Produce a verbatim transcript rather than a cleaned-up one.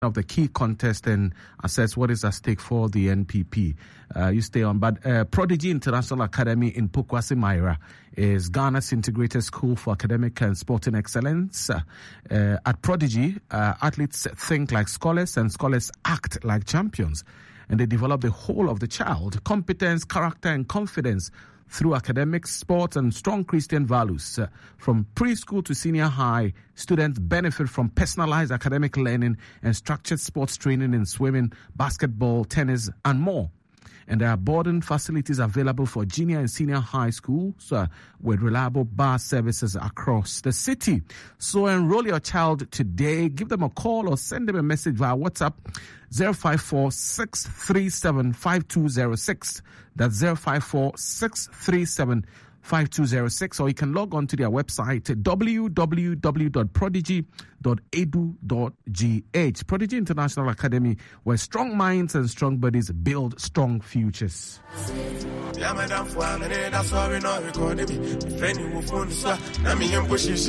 of the key contest and assess what is at stake for the N P P. Uh, you stay on. But uh, Prodigy International Academy in Pokwase Maira is Ghana's integrated school for academic and sporting excellence. Uh, uh, at Prodigy, uh, athletes think like scholars and scholars act like champions. And they develop the whole of the child, competence, character, and confidence through academics, sports, and strong Christian values. Uh, from preschool to senior high, students benefit from personalized academic learning and structured sports training in swimming, basketball, tennis, and more. And there are boarding facilities available for junior and senior high schools uh, with reliable bus services across the city. So enroll your child today. Give them a call or send them a message via WhatsApp zero five four, six three seven, five two zero six. That's zero five four, six three seven, five two zero six. Or you can log on to their website w w w dot prodigy dot e d u dot g h. Prodigy International Academy, where strong minds and strong bodies build strong futures. Yeah, madam, that's why we not recording me. If anyone phone, I'm